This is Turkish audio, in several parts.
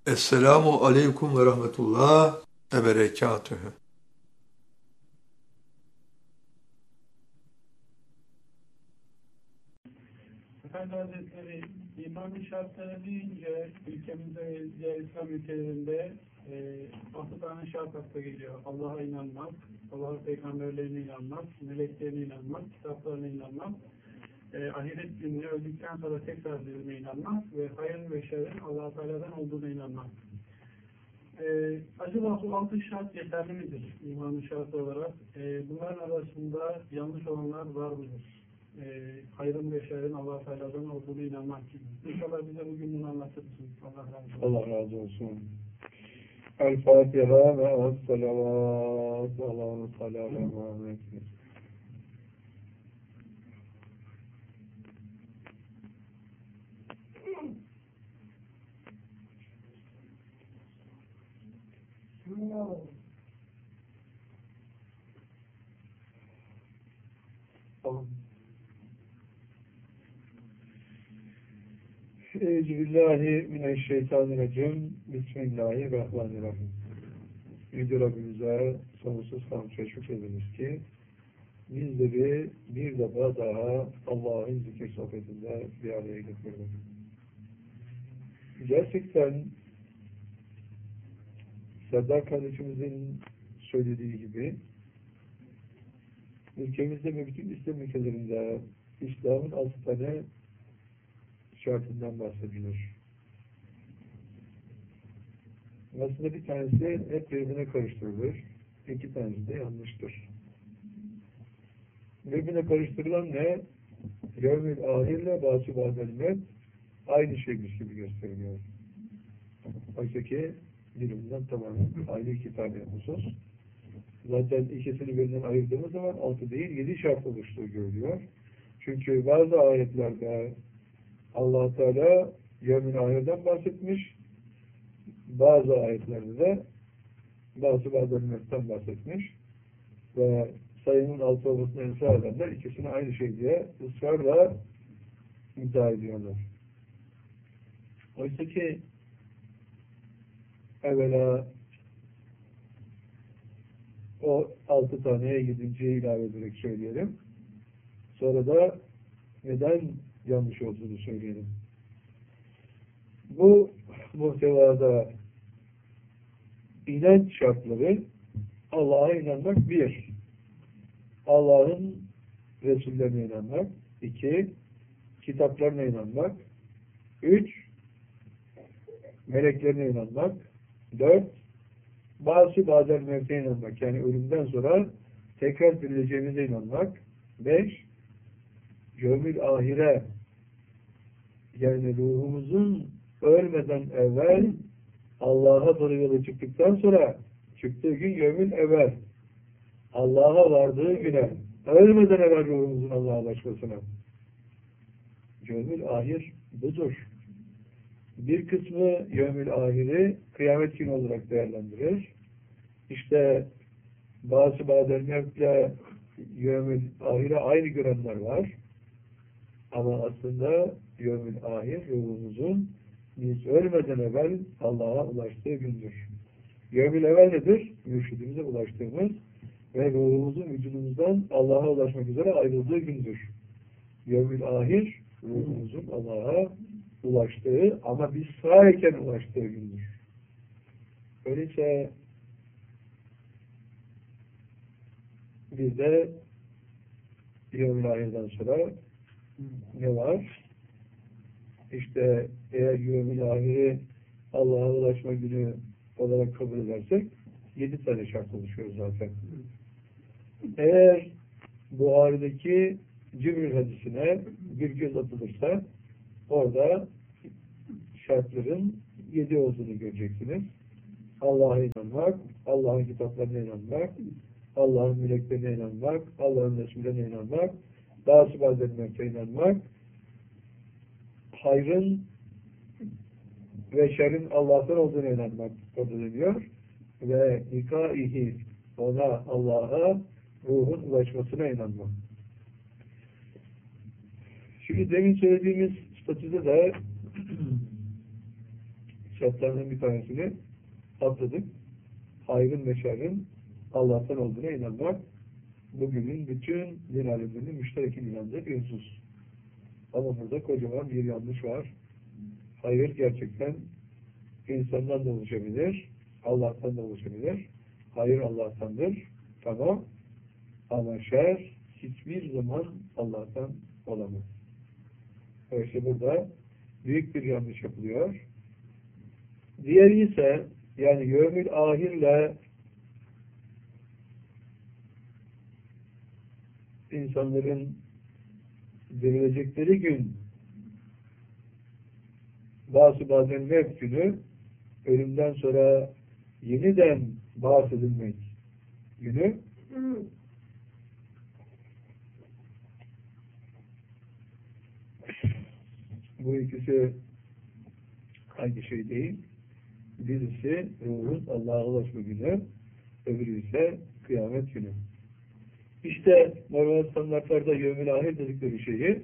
Esselamu aleyküm ve rahmetullah ve berekatühü. Efendi Hazretleri, imanın şartları deyince ülkemizde, diğer İslam ülkelerinde 6 tane şart akla geliyor. Allah'a inanmak, Allah'ın peygamberlerine inanmak, meleklerine inanmak, kitaplarına inanmak, ahiret gününe öldükten sonra tekrar dirilmeye inanmak ve hayır ve şerrin Allah-u Teala'dan olduğuna inanmak. Acaba bu 6 şart yeterli midir imanın şartı olarak? Bunların arasında yanlış olanlar var mıdır? Hayrın ve şerrin Allah-u Teala'dan olduğunu inanmak gibi. İnşallah bize bugün bunu anlatırsınız. Allah razı olsun. Allah razı olsun. El-Fatiha ve es-salavat. Allah'ın salâle Muhammed. Euzubillahimineşşeytanirracim. Bismillahirrahmanirrahim. Yüce Rabbimize sonsuz hamdle şükrediniz ki bizleri bir defa daha Allah'ın zikir sohbetinde bir araya getirdi. Gerçekten Serdar kardeşimizin söylediği gibi ülkemizde ve bütün İslam ülkelerinde İslam'ın 6 tane şartından bahsedilir. Aslında bir tanesi hep birbirine karıştırılır. 2 tanesi de yanlıştır. Birbirine karıştırılan ne? Yevmül ahirle bâsı bâdelmet aynı şeymiş gibi gösteriliyor. Oysa ki birbirinden tamamen aynı 2 tane husus. Zaten ikisini birbirinden ayırdığımız zaman 6 değil 7 şart oluştuğu görülüyor. Çünkü bazı ayetlerde Allah Teala yevmül ahirden bahsetmiş, bazı ayetlerde de bazı bahsetmiş ve sayının 6 olmasına ısrar edenler ikisini aynı şey diye ısrarla iddia ediyorlar. Oysa ki evvela o 6 taneye 7.'yi ilave ederek söyleyelim. Sonra da neden yanlış olduğunu söyleyelim. Bu muhtevada inanç şartları Allah'a inanmak 1. Allah'ın Resullerine inanmak 2. Kitaplarına inanmak 3. Meleklerine inanmak 4. Bazen mevteye inanmak, yani ölümden sonra tekrar dirileceğimize inanmak 5. Yevmül ahire, yani ruhumuzun ölmeden evvel Allah'a doğru yola çıktıktan sonra çıktığı gün yevmül evvel Allah'a vardığı güne, ölmeden evvel ruhumuzun Allah'a ulaşmasına. Yevmül ahir budur. Bir kısmı yevmül ahiri kıyamet günü olarak değerlendirir. İşte bazen mevtle yevmül ahire aynı görenler var. Ama aslında yevmül ahir ruhumuzun biz ölmeden evvel Allah'a ulaştığı gündür. Yevmül evvel nedir? Mürşidimize ulaştığımız ve ruhumuzun vücudumuzdan Allah'a ulaşmak üzere ayrıldığı gündür. Yevmül ahir ruhumuzun Allah'a ulaştığı ama biz sağyken ulaştığı gündür. Öyleyse bizde yevmül ahirden sonra ne var? İşte eğer yevmül ahiri Allah'a ulaşma günü olarak kabul edersek 7 tane şart oluşuyor zaten. Eğer Buhari'deki Cibril hadisine bir göz atılırsa orada şartların 7 olduğunu göreceksiniz. Allah'a inanmak, Allah'ın kitaplarına inanmak, Allah'ın meleklerine inanmak, Allah'ın Resulüne inanmak, bazen inanmak, hayrın ve şerrin Allah'tan olduğuna inanmak orada deniyor ve nikaihi, ona, Allah'a ruhun ulaşmasına inanmak. Şimdi demin söylediğimiz statüde de şartlarından bir tanesini atladık. Hayrın ve şerrin Allah'tan olduğuna inanmak bugünün bütün din alemlerinin müşterek inandığı bir husus. Ama burada kocaman bir yanlış var. Hayır gerçekten insandan da oluşabilir, Allah'tan da oluşabilir. Hayır Allah'tandır, tamam. Ama şer hiçbir zaman Allah'tan olamaz. İşte burada büyük bir yanlış yapılıyor. Diğeri ise yani yevmül ahirle insanların dirilecekleri gün bazen mevt günü ölümden sonra yeniden bahsedilmek günü bu ikisi aynı şey değil. Birisi ruhun Allah'a ulaşma günü, öbürü ise kıyamet günü. İşte normal standartlarda yevmül ahir dedikleri şeyi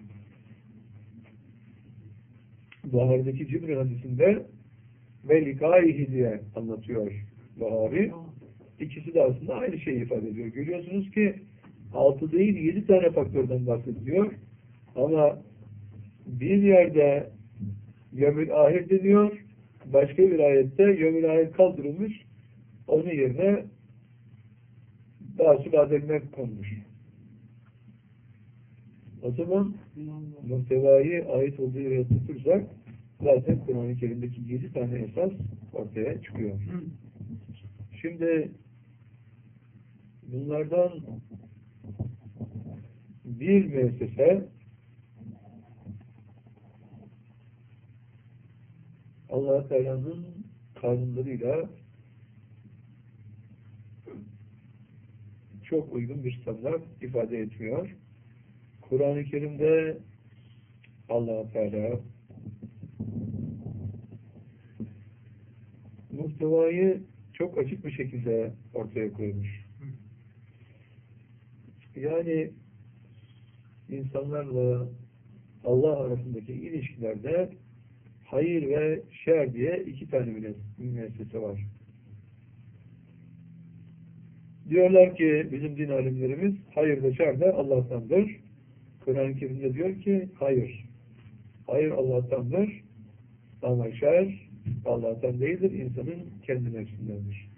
Buhari'deki Cibril hadisinde ve likaihi diye anlatıyor Buhari. İkisi de aslında aynı şeyi ifade ediyor. Görüyorsunuz ki 6 değil 7 tane faktörden bahsediliyor. Ama bir yerde yevmül ahir deniyor, başka bir ayette yevmül ahir kaldırılmış, onun yerine bazı bazenler konmuş. O zaman muhtevayı ait olduğu yere tutursak zaten Kur'an-ı Kerim'deki 7 tane esas ortaya çıkıyor. Şimdi bunlardan bir müessese Allah Teala'nın kanunlarıyla çok uygun bir standart ifade etmiyor. Kur'an-ı Kerim'de Allah Teala muhtevayı çok açık bir şekilde ortaya koymuş. Yani insanlarla Allah arasındaki ilişkilerde hayır ve şer diye 2 tane müessese var. Diyorlar ki bizim din alimlerimiz hayır ve şer de Allah'tandır. Kur'an-ı Kerim'de diyor ki hayır. Hayır Allah'tandır ama şer Allah'tan değildir, insanın kendi nefsindendir.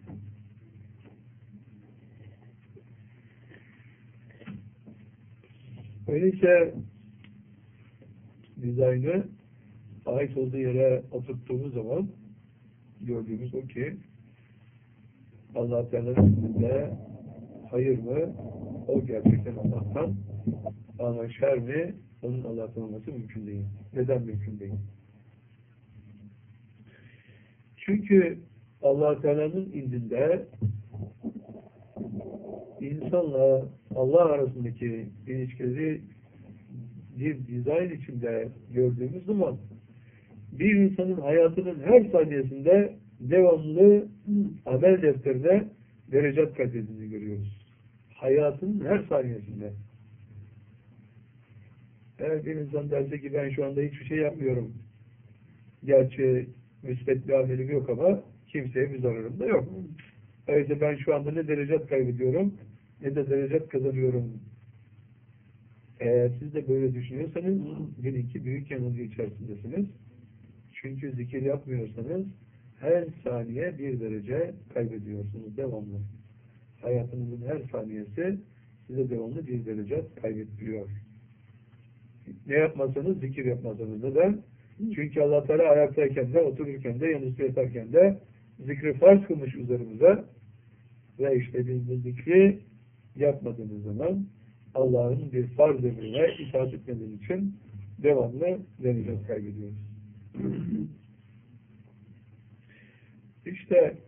Öyleyse dizaynı ait olduğu yere oturttuğumuz zaman gördüğümüz o ki Allah Teala'nın izniyle hayır mı? O gerçekten Allah'tan. Ama şer mi? Onun Allah'tan olması mümkün değil. Neden mümkün değil? Çünkü Allah Teala'nın indinde insanla Allah arasındaki ilişkileri bir dizayn içinde gördüğümüz zaman bir insanın hayatının her saniyesinde devamlı amel defterinde derecat kaydedildiğini görüyoruz. Hayatının her saniyesinde. Eğer bir insan derse ki ben şu anda hiçbir şey yapmıyorum. Gerçi müsbet bir amelim yok ama kimseye bir zararım da yok. Öyleyse ben şu anda ne derecat kaybediyorum ne de derecat kazanıyorum. Eğer siz de böyle düşünüyorsanız bilin ki büyük yanılgı içerisindesiniz. Çünkü zikir yapmıyorsanız her saniye bir derece kaybediyorsunuz devamlı. Hayatınızın her saniyesi size devamlı bir derece kaybettiriyor. Ne yapmazsanız, zikir yapmazsanız. Neden? Çünkü Allah Teala ayaktayken de, otururken de, yanüstü yatarken de zikri farz kılmış üzerimize ve işte biz bu zikri yapmadığımız zaman Allah'ın bir farz emrine itaat etmediğimiz için devamlı derece kaybediyoruz. İşte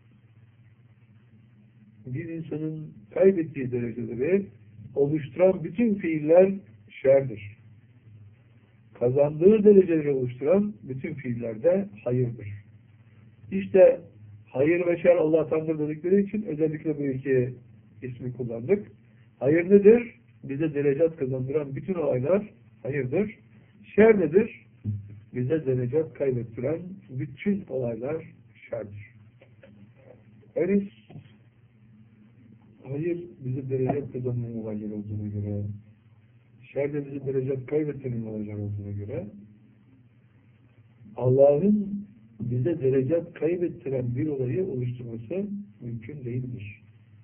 bir insanın kaybettiği dereceleri oluşturan bütün fiiller şerdir. Kazandığı dereceleri oluşturan bütün fiiller de hayırdır. İşte hayır ve şer Allah'tandır dedikleri için özellikle bu iki ismi kullandık. Hayır nedir? Bize derecat kazandıran bütün olaylar hayırdır. Şer nedir? bize derece kaybettiren bütün olaylar şerdir. Öyle hayır bize derece kazanan olaylar olduğuna göre, şerde bize derece kaybettiren olaylar olduğuna göre, Allah'ın bize derece kaybettiren bir olayı oluşturması mümkün değildir.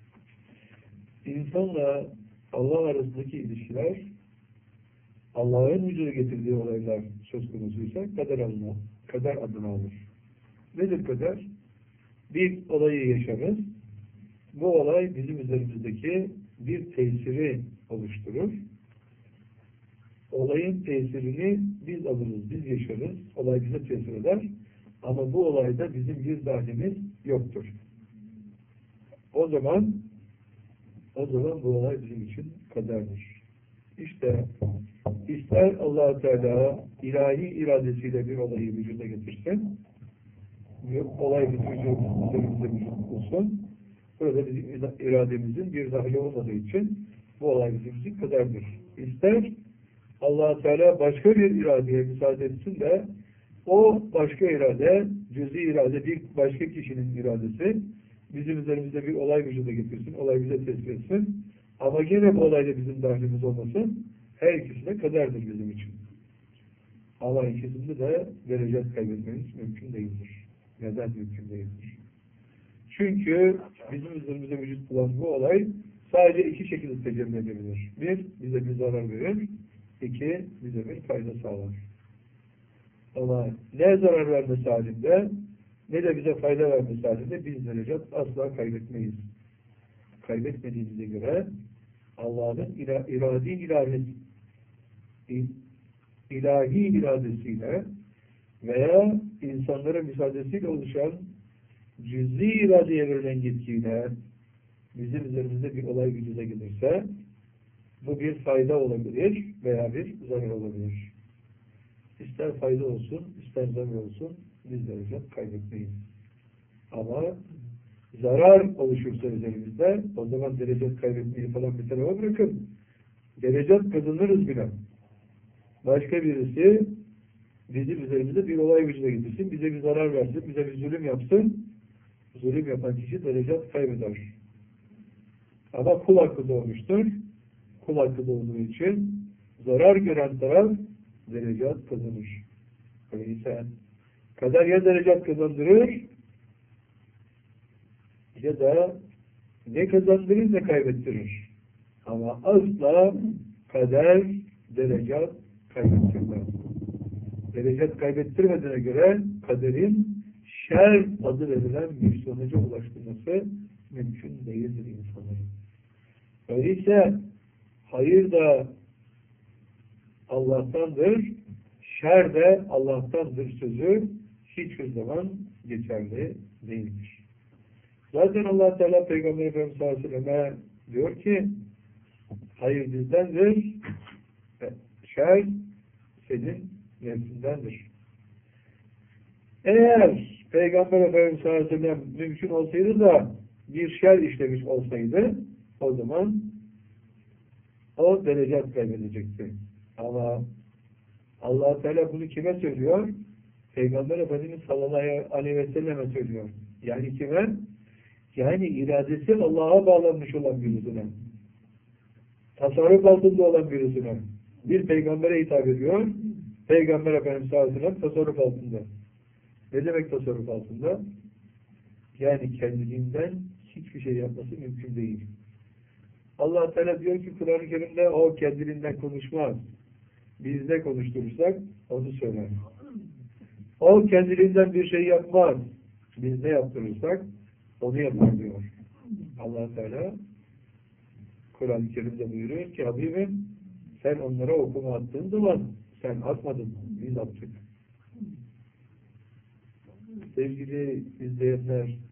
İnsanla Allah arasındaki ilişkiler, Allah'ın vücuda getirdiği olaylar söz konusuysa kader adına olur. Nedir kader? Bir olayı yaşarız. Bu olay bizim üzerimizdeki bir tesiri oluşturur. Olayın tesirini biz alırız, biz yaşarız. Olay bize tesir eder. Ama bu olayda bizim bir dahlimiz yoktur. O zaman bu olay bizim için kaderdir. İşte ister Allah-u Teala ilahi iradesiyle bir olayı vücuda getirsin, olay bizim üzerimizde vücut bulsun. Burada bizim irademizin bir dahili olmadığı için bu olay bizim için kaderdir. İster Allah-u Teala başka bir iradeye müsaade etsin de o başka irade, cüz-i irade, bir başka kişinin iradesi bizim üzerimizde bir olay vücuda getirsin, olay bize tesir etsin. Ama yine bu olayda bizim dahlimiz olmasın. Her ikisi de kaderdir bizim için. Ama ikisinde de derece kaybetmemiz mümkün değildir. Neden mümkün değildir? Çünkü bizim üzerimizde vücut bulan bu olay sadece iki şekilde tecelli edebilir. Bir, bize bir zarar verir. İki, bize bir fayda sağlar. Ama ne zarar vermesi halinde ne de bize fayda vermesi halinde biz derece asla kaybetmeyiz. Kaybetmediğimize göre Allah'ın ilahi iradesiyle veya insanlara müsaadesiyle oluşan cüz-i iradeye verilen yetkiyle bizim üzerimizde bir olay vücuda gelirse bu bir fayda olabilir veya bir zarar olabilir. İster fayda olsun, ister zarar olsun biz derece kaybetmeyiz. Ama zarar oluşursa üzerimizde o zaman derece kaybetmeyi falan bir tarafa bırakın. Derece kazanırız bile. Başka birisi bizim üzerimize bir olay vücuda getirsin, bize bir zarar versin, bize bir zulüm yapsın. Zulüm yapan kişi derece kaybeder. Ama kul hakkı doğmuştur. Kul hakkı doğduğu için zarar gören taraf derece kazanır. Öyleyse kader ya derece kazandırır ya da ne kazandırır ne kaybettirir. Ama asla kader derece kaybettirmez. Derece kaybettirmediğine göre kaderin şer adı verilen bir sonuca ulaştırması mümkün değildir insanların. Öyleyse hayır da Allah'tandır, şer de Allah'tandır sözü hiçbir zaman geçerli değildir. Zaten Allah Teala Peygamber Efendimiz sallallahu aleyhi ve sellem'e diyor ki hayır bizdendir, şer senin nefsindendir. Eğer Peygamber Efendimiz sallallahu aleyhi ve sellem mümkün olsaydı da bir şer işlemiş olsaydı o zaman o derece kaybedecekti. Ama Allah Teala bunu kime söylüyor? Peygamber Efendimiz sallallahu aleyhi ve selleme söylüyor. Yani kime? Yani iradesi Allah'a bağlanmış olan birisine. Tasarruf altında olan birisine. Bir peygambere hitap ediyor. Peygamber Efendimiz sallallahu aleyhi ve sellem tasarruf altında. Ne demek tasarruf altında? Yani kendiliğinden hiçbir şey yapması mümkün değil. Allah Teala diyor ki Kur'an-ı Kerim'de o kendiliğinden konuşmaz. Biz ne konuşturursak onu söyler. O kendiliğinden bir şey yapmaz. Biz ne yaptırırsak onu yapar diyor. Allah Teala Kur'an-ı Kerim'de buyuruyor ki Habibim sen onlara okuma attığın zaman sen atmadın. Biz attık. Sevgili izleyenler,